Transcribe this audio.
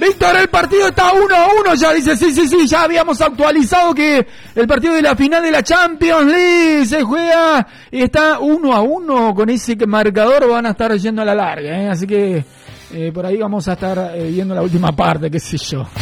Víctor, el partido está 1-1, ya dice, sí, ya habíamos actualizado que el partido de la final de la Champions League se juega y está 1-1 con ese marcador, van a estar yendo a la larga, así que por ahí vamos a estar viendo la última parte, qué sé yo.